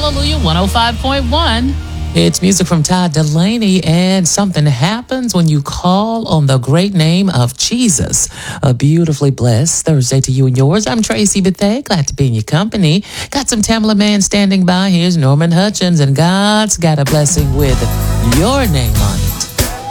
Hallelujah 105.1. It's music from Todd Delaney, and something happens when you call on the great name of Jesus. A beautifully blessed Thursday to you and yours. I'm Tracy Bethay, glad to be in your company. Got some Tamala Man standing by. Here's Norman Hutchins, and God's got a blessing with your name on it.